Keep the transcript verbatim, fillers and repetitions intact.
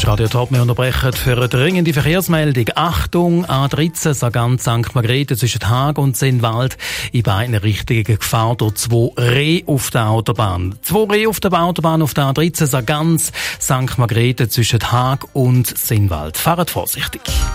Das ist Radio Top. Wir unterbrechen für eine dringende Verkehrsmeldung. Achtung, A dreizehn, Sargans Sankt Margrethe zwischen Haag und Sennwald. In beiden Richtungen Gefahr durch zwei Rehe auf der Autobahn. Zwei Rehe auf der Autobahn auf der A dreizehn, Sargans Sankt Margrethe zwischen Haag und Sennwald. Fahrt vorsichtig.